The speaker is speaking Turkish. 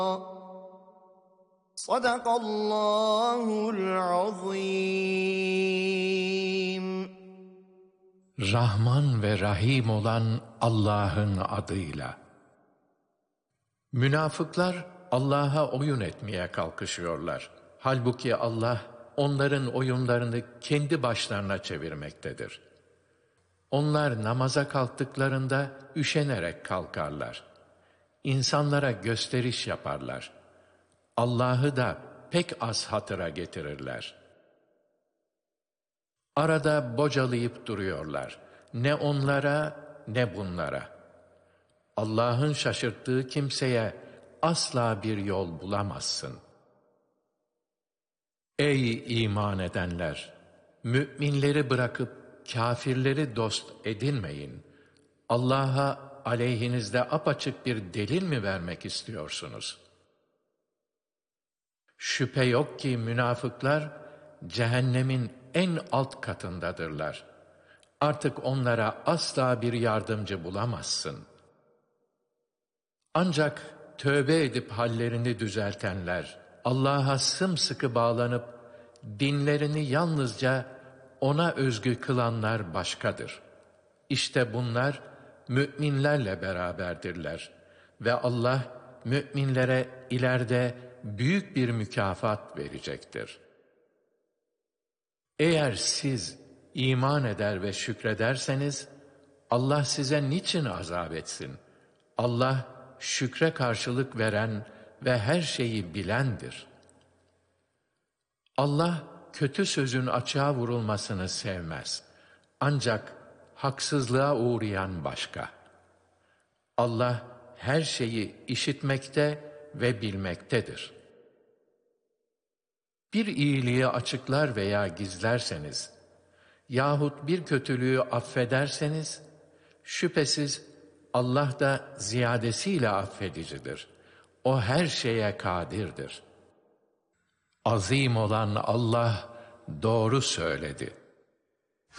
Sadakallahul azim. Rahman ve Rahim olan Allah'ın adıyla. Münafıklar Allah'a oyun etmeye kalkışıyorlar. Halbuki Allah onların oyunlarını kendi başlarına çevirmektedir. Onlar namaza kalktıklarında üşenerek kalkarlar. İnsanlara gösteriş yaparlar. Allah'ı da pek az hatıra getirirler. Arada bocalayıp duruyorlar. Ne onlara ne bunlara. Allah'ın şaşırttığı kimseye asla bir yol bulamazsın. Ey iman edenler! Müminleri bırakıp kâfirleri dost edinmeyin. Allah'a aleyhinizde apaçık bir delil mi vermek istiyorsunuz? Şüphe yok ki münafıklar cehennemin en alt katındadırlar. Artık onlara asla bir yardımcı bulamazsın. Ancak tövbe edip hallerini düzeltenler, Allah'a sımsıkı bağlanıp dinlerini yalnızca O'na özgü kılanlar başkadır. İşte bunlar müminlerle beraberdirler ve Allah müminlere ileride büyük bir mükafat verecektir. Eğer siz iman eder ve şükrederseniz, Allah size niçin azap etsin? Allah şükre karşılık veren ve her şeyi bilendir. Allah kötü sözün açığa vurulmasını sevmez. Ancak haksızlığa uğrayan başka. Allah her şeyi işitmekte ve bilmektedir. Bir iyiliği açıklar veya gizlerseniz yahut bir kötülüğü affederseniz şüphesiz Allah da ziyadesiyle affedicidir. O her şeye kadirdir. Azim olan Allah doğru söyledi.